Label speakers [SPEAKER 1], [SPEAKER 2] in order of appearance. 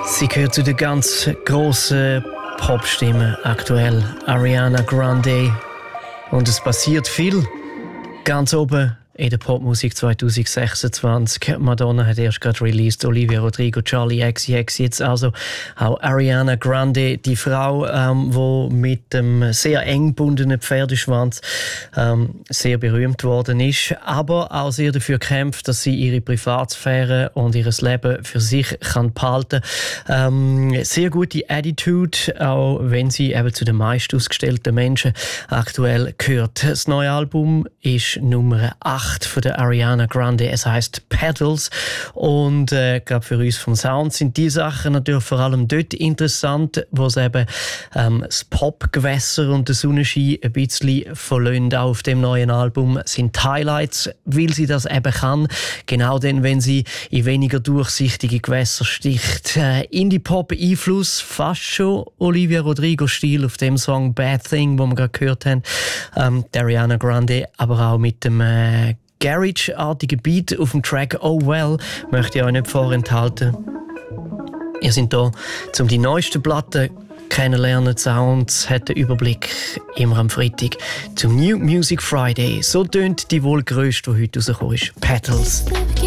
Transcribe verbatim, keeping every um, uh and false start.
[SPEAKER 1] Sie gehört zu den ganz grossen Popstimmen aktuell. Ariana Grande. Und es passiert viel. Ganz oben in der Popmusik zwanzig sechsundzwanzig. Madonna hat erst gerade released, Olivia Rodrigo, Charlie X C X, jetzt also auch Ariana Grande, die Frau, ähm, die mit dem sehr eng gebundenen Pferdeschwanz ähm, sehr berühmt worden ist, aber auch sehr dafür kämpft, dass sie ihre Privatsphäre und ihr Leben für sich kann behalten kann. Ähm, sehr gute Attitude, auch wenn sie eben zu den meist ausgestellten Menschen aktuell gehört. Das neue Album ist Nummer acht von der Ariana Grande. Es heißt Petals und äh, gerade für uns vom Sound sind die Sachen natürlich vor allem dort interessant, wo es eben ähm, das Popgewässer und der Sonnenschein ein bisschen verlöhnt. Auch auf dem neuen Album sind die Highlights, weil sie das eben kann. Genau dann, wenn sie in weniger durchsichtige Gewässer sticht. Äh, Indie-Pop-Einfluss, fast schon Olivia Rodrigo-Stil auf dem Song Bad Thing, wo wir gerade gehört haben. Ähm, der Ariana Grande, aber auch mit dem äh, Garage-artigen Beat auf dem Track Oh Well möchte ich euch nicht vorenthalten. Ihr seid hier, um die neuesten Platten kennenlernen, Sounds, hat den Überblick immer am Freitag zum New Music Friday. So tönt die wohl grösste, die heute rausgekommen ist. Petals.